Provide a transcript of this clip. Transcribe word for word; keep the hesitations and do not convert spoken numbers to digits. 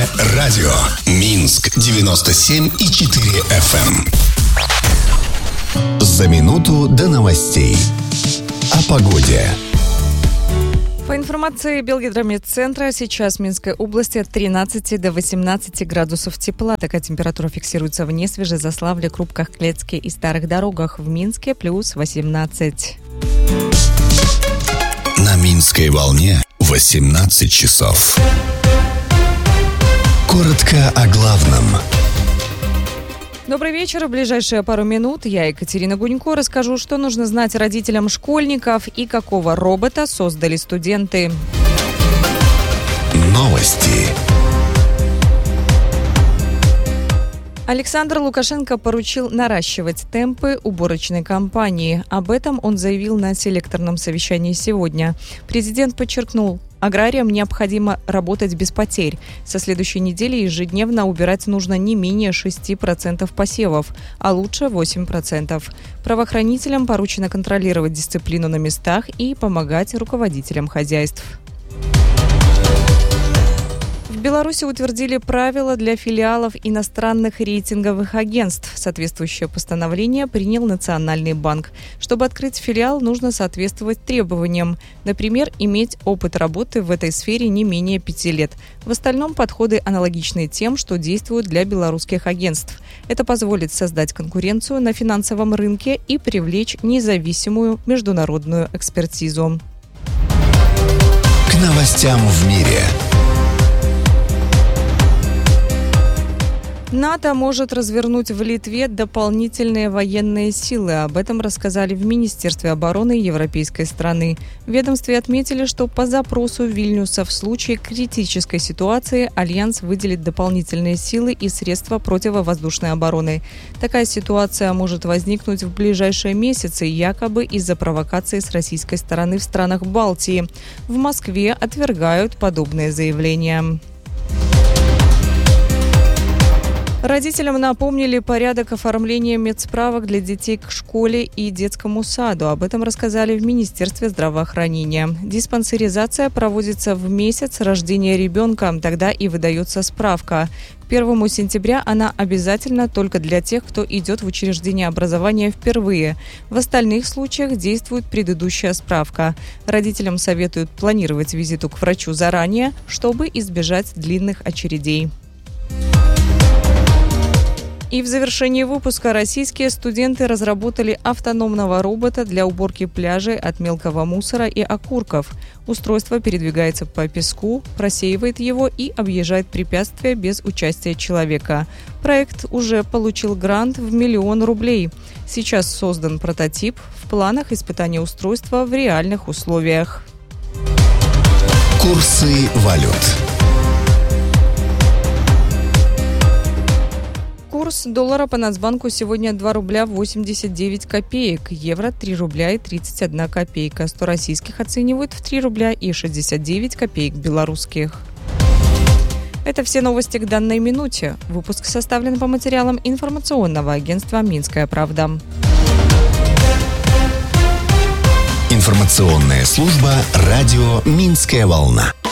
радио. Минск девяносто семь и четыре эф эм. За минуту до новостей. О погоде. По информации Белгидромедцентра, сейчас в Минской области от тринадцати до восемнадцати градусов тепла. Такая температура фиксируется в Несвеже, Заславле, Крупках, Клецке и Старых Дорогах. В Минске плюс восемнадцать. На Минской волне восемнадцать часов. Коротко о главном. Добрый вечер. В ближайшие пару минут я, Екатерина Гунько, расскажу, что нужно знать родителям школьников и какого робота создали студенты. Новости. Александр Лукашенко поручил наращивать темпы уборочной кампании. Об этом он заявил на селекторном совещании сегодня. Президент подчеркнул, аграриям необходимо работать без потерь. Со следующей недели ежедневно убирать нужно не менее шесть процентов посевов, а лучше восемь процентов. Правоохранителям поручено контролировать дисциплину на местах и помогать руководителям хозяйств. В Беларуси утвердили правила для филиалов иностранных рейтинговых агентств. Соответствующее постановление принял Национальный банк. Чтобы открыть филиал, нужно соответствовать требованиям. Например, иметь опыт работы в этой сфере не менее пяти лет. В остальном подходы аналогичны тем, что действуют для белорусских агентств. Это позволит создать конкуренцию на финансовом рынке и привлечь независимую международную экспертизу. К новостям в мире. НАТО может развернуть в Литве дополнительные военные силы. Об этом рассказали в Министерстве обороны европейской страны. В ведомстве отметили, что по запросу Вильнюса в случае критической ситуации Альянс выделит дополнительные силы и средства противовоздушной обороны. Такая ситуация может возникнуть в ближайшие месяцы, якобы из-за провокаций с российской стороны в странах Балтии. В Москве отвергают подобные заявления. Родителям напомнили порядок оформления медсправок для детей к школе и детскому саду. Об этом рассказали в Министерстве здравоохранения. Диспансеризация проводится в месяц рождения ребенка, тогда и выдается справка. К первому сентября она обязательна только для тех, кто идет в учреждение образования впервые. В остальных случаях действует предыдущая справка. Родителям советуют планировать визит к врачу заранее, чтобы избежать длинных очередей. И в завершении выпуска российские студенты разработали автономного робота для уборки пляжей от мелкого мусора и окурков. Устройство передвигается по песку, просеивает его и объезжает препятствия без участия человека. Проект уже получил грант в миллион рублей. Сейчас создан прототип, в планах испытания устройства в реальных условиях. Курсы валют. Курс доллара по Нацбанку сегодня два рубля восемьдесят девять копеек, евро три рубля и тридцать одна копейка, сто российских оценивают в три рубля и шестьдесят девять копеек белорусских. Это все новости к данной минуте. Выпуск составлен по материалам информационного агентства «Минская правда». Информационная служба радио «Минская волна».